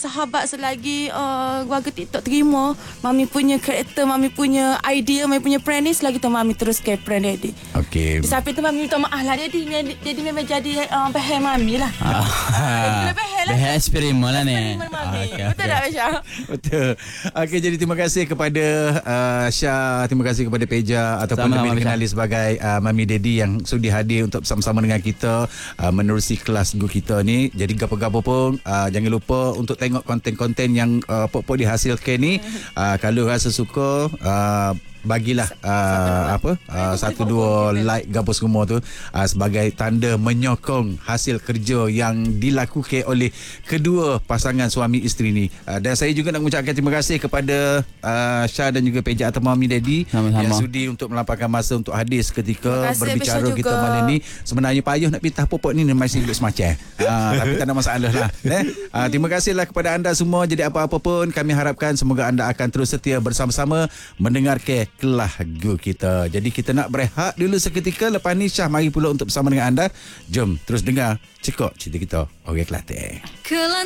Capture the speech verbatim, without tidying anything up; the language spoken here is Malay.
sahabat selagi uh, warga TikTok terima Mami punya karakter, Mami punya idea, Mami punya plan ni, selagi tu Mami terus ke plan Daddy. Okey. Di samping tu Mami minta maaf lah Daddy. Daddy memang jadi uh, bahan Mami lah. Ah, bahan lah. bahan eksperimen lah ni. Eksperimen Mami. Okay, Betul okay. tak Masya? Betul. Okey, jadi terima kasih kepada uh, Syah, terima kasih kepada Peja ataupun Sama-sama, lebih dikenali sebagai uh, Mami Daddy yang sudi hadir untuk bersama-sama dengan kita uh, menerusi kelas guru kita ni. Jadi gapo-gapo pun uh, jangan lupa untuk tengok konten-konten yang uh, pok-pok dihasilkan ni. Uh, kalau rasa suka, uh, bagilah uh, apa uh, satu dua like gabus semua tu uh, sebagai tanda menyokong hasil kerja yang dilakukan oleh kedua pasangan suami isteri ni. Uh, dan saya juga nak mengucapkan terima kasih kepada uh, Syah dan juga Peja atau Mami Daddy Sama-sama. yang sudi untuk meluangkan masa untuk hadir seketika kasih, berbicara Peja kita juga. malam ni. Sebenarnya payah nak pitah popok ni masih hidup semacam. Uh, tapi tak ada masalah lah. Eh? Uh, terima kasihlah kepada anda semua. Jadi apa-apa pun kami harapkan semoga anda akan terus setia bersama-sama mendengarkan kelas gu kita. Jadi kita nak berehat dulu seketika. Lepas ni Syah mari pula untuk bersama dengan anda. Jom terus dengar cekok cerita kita orang Kelantan.